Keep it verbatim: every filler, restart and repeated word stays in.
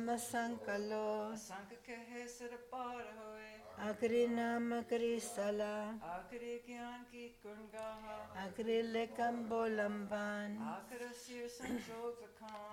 ਨਾਮ ਸੰਕਲੋ ਅਸੰਖ ਕਹੇ ਸਿਰ ਪਾਰ ਹੋਏ ਆਖਰੀ ਨਾਮ ਕਰੀ ਸਲਾ ਆਖਰੀ ਗਿਆਨ ਕੀ ਗੁਣ ਗਾਹਾ ਆਖਰੀ ਲੇਕਮ ਬੋਲੰਬਾਨ ਆਖਰ ਸਿਰ ਸੰਜੋਗ ਵਖਾਨ